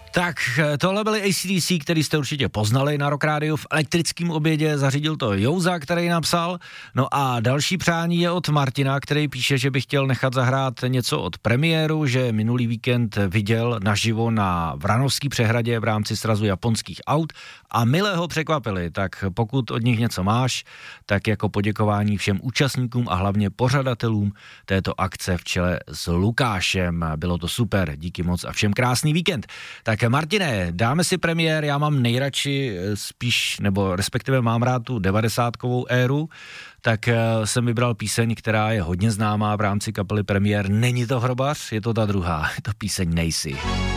Tak tohle byly AC/DC, který jste určitě poznali na Rock Rádiu. V elektrickém obědě zařídil to Jouza, který napsal. No a další přání je od Martina, který píše, že by chtěl nechat zahrát něco od premiéru, že minulý víkend viděl naživo na Vranovský přehradě v rámci srazu japonských aut a mile ho překvapili. Tak pokud od nich něco máš, tak jako poděkování všem účastníkům a hlavně pořadatelům této akce v čele s Lukášem. Bylo to super, díky moc a všem krásný víkend. Tak Martine, dáme si premiér, já mám nejradši spíš, nebo respektive mám rád tu 90kovou éru, tak jsem vybral píseň, která je hodně známá v rámci kapely Premiér. Není to Hrobař, je to ta druhá, je to píseň Nejsi.